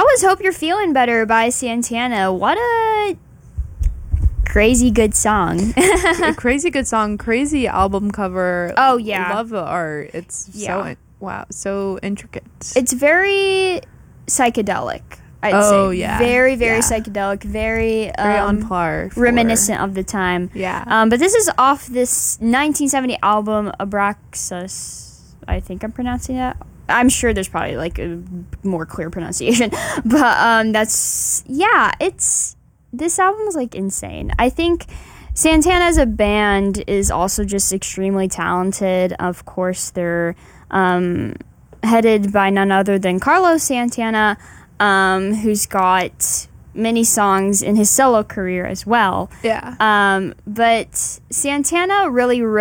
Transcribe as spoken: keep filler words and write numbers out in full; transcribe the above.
was Hope You're Feeling Better by Santana. What a crazy good song. A crazy good song, crazy album cover. Oh, yeah. Love the art. It's Yeah. so, wow, so intricate. It's very psychedelic, I'd Oh, say. yeah. Very, very Yeah. psychedelic, very, um, Very on par. for- reminiscent of the time. Yeah. Um, but this is off this nineteen seventy album, Abraxas. I think I'm pronouncing that. I'm sure there's probably like a more clear pronunciation. But um, that's, yeah, it's, this album is like insane. I think Santana as a band is also just extremely talented. Of course, they're um, headed by none other than Carlos Santana, um, who's got many songs in his solo career as well. Yeah. Um, but Santana really wrote